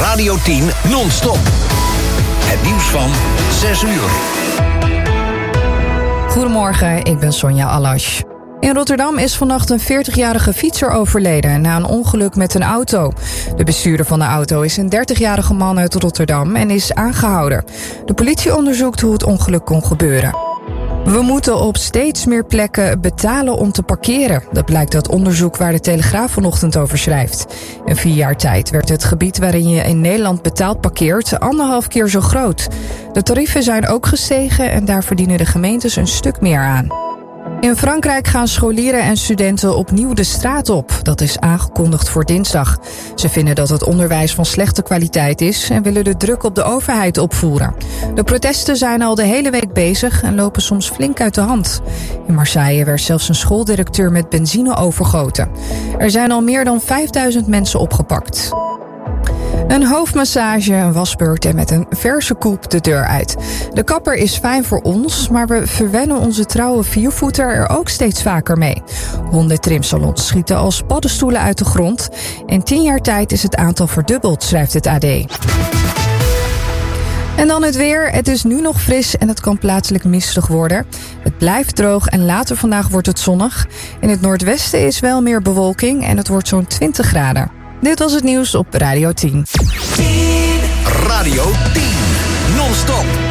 Radio 10 non-stop. Het nieuws van 6 uur. Goedemorgen, ik ben Sonja Alash. In Rotterdam is vannacht een 40-jarige fietser overleden na een ongeluk met een auto. De bestuurder van de auto is een 30-jarige man uit Rotterdam en is aangehouden. De politie onderzoekt hoe het ongeluk kon gebeuren. We moeten op steeds meer plekken betalen om te parkeren. Dat blijkt uit onderzoek waar de Telegraaf vanochtend over schrijft. In 4 jaar tijd werd het gebied waarin je in Nederland betaald parkeert 1,5 keer zo groot. De tarieven zijn ook gestegen en daar verdienen de gemeentes een stuk meer aan. In Frankrijk gaan scholieren en studenten opnieuw de straat op. Dat is aangekondigd voor dinsdag. Ze vinden dat het onderwijs van slechte kwaliteit is en willen de druk op de overheid opvoeren. De protesten zijn al de hele week bezig en lopen soms flink uit de hand. In Marseille werd zelfs een schooldirecteur met benzine overgoten. Er zijn al meer dan 5000 mensen opgepakt. Een hoofdmassage, een wasbeurt en met een verse koep de deur uit. De kapper is fijn voor ons, maar we verwennen onze trouwe viervoeter er ook steeds vaker mee. Hondentrimsalons schieten als paddenstoelen uit de grond. In 10 jaar tijd is het aantal verdubbeld, schrijft het AD. En dan het weer. Het is nu nog fris en het kan plaatselijk mistig worden. Het blijft droog en later vandaag wordt het zonnig. In het noordwesten is wel meer bewolking en het wordt zo'n 20 graden. Dit was het nieuws op Radio 10. Radio 10 non-stop.